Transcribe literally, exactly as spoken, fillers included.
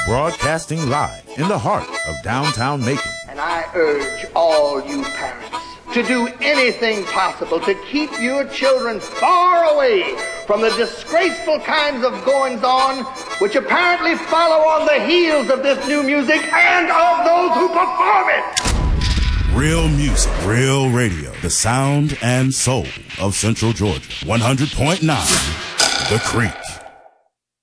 broadcasting live in the heart of downtown Macon. And I urge all you parents to do anything possible to keep your children far away from the disgraceful kinds of goings-on which apparently follow on the heels of this new music and of those who perform it. Real music, real radio, the sound and soul of Central Georgia. one hundred point nine, The Creek.